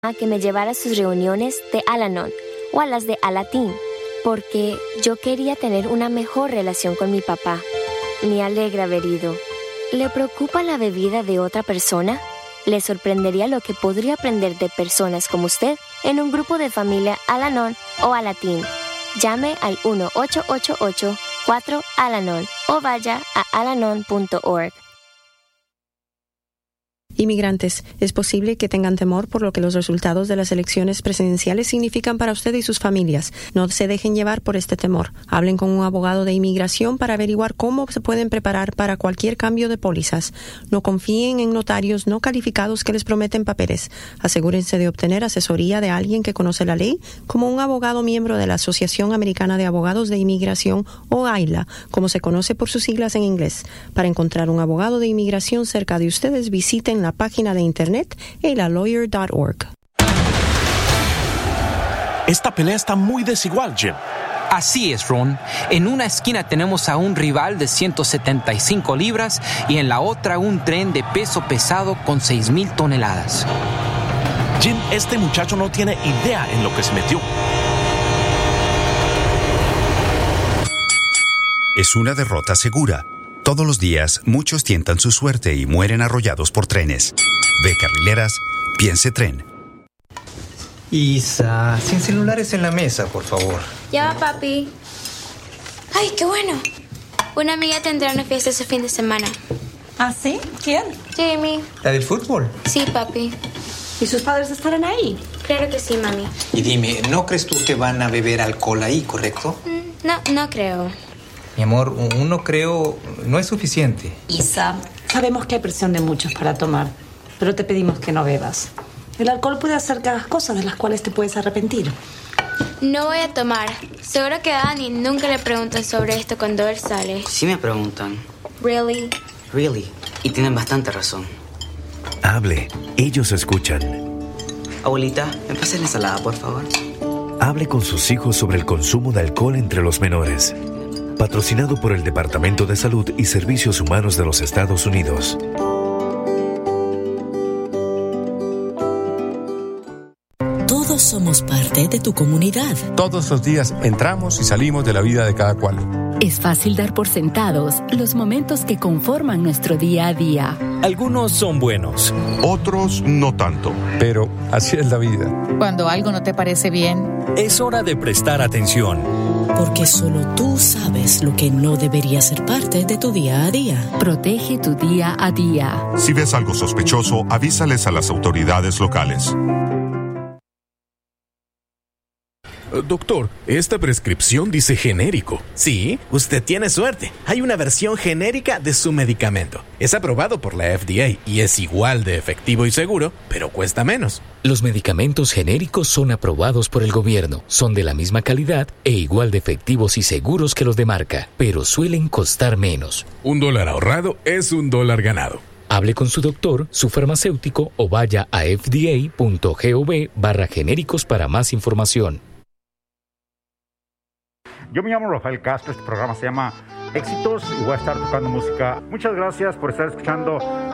a que me llevara a sus reuniones de Al-Anon o a las de Alatín, porque yo quería tener una mejor relación con mi papá. Me alegra haber ido. ¿Le preocupa la bebida de otra persona? Le sorprendería lo que podría aprender de personas como usted en un grupo de familia Al-Anon o Alatín. Llame al 1-888-4-ALANON o vaya a alanon.org. Inmigrantes, es posible que tengan temor por lo que los resultados de las elecciones presidenciales significan para usted y sus familias. No se dejen llevar por este temor. Hablen con un abogado de inmigración para averiguar cómo se pueden preparar para cualquier cambio de pólizas. No confíen en notarios no calificados que les prometen papeles. Asegúrense de obtener asesoría de alguien que conoce la ley, como un abogado miembro de la Asociación Americana de Abogados de Inmigración, o AILA, como se conoce por sus siglas en inglés. Para encontrar un abogado de inmigración cerca de ustedes, visiten la página de internet ailalawyer.org. Esta pelea está muy desigual, Jim. Así es, Ron. En una esquina tenemos a un rival de 175 libras y en la otra un tren de peso pesado con 6,000 toneladas. Jim, este muchacho no tiene idea en lo que se metió. Es una derrota segura. Todos los días, muchos tientan su suerte y mueren arrollados por trenes. Ve carrileras, piense tren. Isa, sin celulares en la mesa, por favor. Ya va, papi. ¡Ay, qué bueno! Una amiga tendrá una fiesta ese fin de semana. ¿Ah, sí? ¿Quién? Jamie. ¿La del fútbol? Sí, papi. ¿Y sus padres estarán ahí? Claro que sí, mami. Y dime, ¿no crees tú que van a beber alcohol ahí, correcto? No creo. Mi amor, un no creo no es suficiente. Isa, sabemos que hay presión de muchos para tomar, pero te pedimos que no bebas. El alcohol puede hacer que hagas cosas de las cuales te puedes arrepentir. No voy a tomar. Seguro que a Dani nunca le preguntan sobre esto cuando él sale. Sí me preguntan. Really? Really. Y tienen bastante razón. Hable. Ellos escuchan. Abuelita, ¿me pasas la ensalada, por favor? Hable con sus hijos sobre el consumo de alcohol entre los menores. Patrocinado por el Departamento de Salud y Servicios Humanos de los Estados Unidos. Todos somos parte de tu comunidad. Todos los días entramos y salimos de la vida de cada cual. Es fácil dar por sentados los momentos que conforman nuestro día a día. Algunos son buenos, otros no tanto, pero así es la vida. Cuando algo no te parece bien, es hora de prestar atención. Porque solo tú sabes lo que no debería ser parte de tu día a día. Protege tu día a día. Si ves algo sospechoso, avísales a las autoridades locales. Doctor, esta prescripción dice genérico. Sí, usted tiene suerte. Hay una versión genérica de su medicamento. Es aprobado por la FDA y es igual de efectivo y seguro, pero cuesta menos. Los medicamentos genéricos son aprobados por el gobierno, son de la misma calidad e igual de efectivos y seguros que los de marca, pero suelen costar menos. $1 ahorrado es $1 ganado. Hable con su doctor, su farmacéutico o vaya a fda.gov/genéricos para más información. Yo me llamo Rafael Castro, este programa se llama Éxitos y voy a estar tocando música. Muchas gracias por estar escuchando